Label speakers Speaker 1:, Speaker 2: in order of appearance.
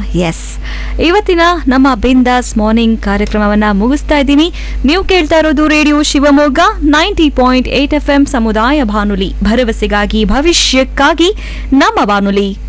Speaker 1: S, ಇವತ್ತಿನ ನಮ್ಮ ಬಿಂದಾಸ್ ಮಾರ್ನಿಂಗ್ ಕಾರ್ಯಕ್ರಮವನ್ನ ಮುಗಿಸ್ತಾ ಇದ್ದೀನಿ. ನೀವು ಕೇಳ್ತಾ ಇರೋದು ರೇಡಿಯೋ ಶಿವಮೊಗ್ಗ 90.8 FM ಸಮುದಾಯ ಬಾನುಲಿ, ಭರವಸೆಗಾಗಿ ಭವಿಷ್ಯಕ್ಕಾಗಿ ನಮ್ಮ ಬಾನುಲಿ.